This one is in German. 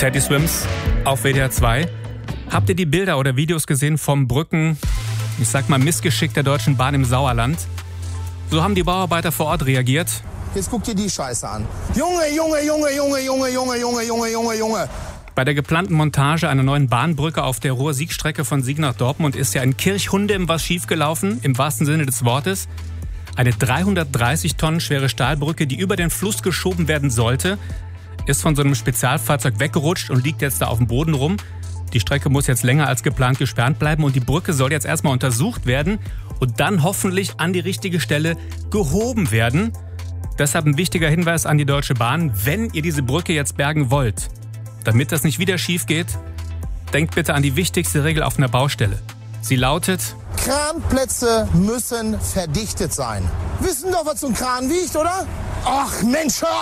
Teddy Swims auf WDR 2. Habt ihr die Bilder oder Videos gesehen vom Missgeschick der Deutschen Bahn im Sauerland? So haben die Bauarbeiter vor Ort reagiert. Jetzt guck dir die Scheiße an. Junge. Bei der geplanten Montage einer neuen Bahnbrücke auf der Ruhr-Sieg-Strecke von Siegen nach Dortmund ist ja ein Kirchhundem was schiefgelaufen, im wahrsten Sinne des Wortes. Eine 330 Tonnen schwere Stahlbrücke, die über den Fluss geschoben werden sollte, ist von so einem Spezialfahrzeug weggerutscht und liegt jetzt da auf dem Boden rum. Die Strecke muss jetzt länger als geplant gesperrt bleiben und die Brücke soll jetzt erstmal untersucht werden und dann hoffentlich an die richtige Stelle gehoben werden. Deshalb ein wichtiger Hinweis an die Deutsche Bahn: Wenn ihr diese Brücke jetzt bergen wollt, damit das nicht wieder schief geht, denkt bitte an die wichtigste Regel auf einer Baustelle. Sie lautet: Kranplätze müssen verdichtet sein. Wissen doch, was so ein Kran wiegt, oder? Ach Mensch, hör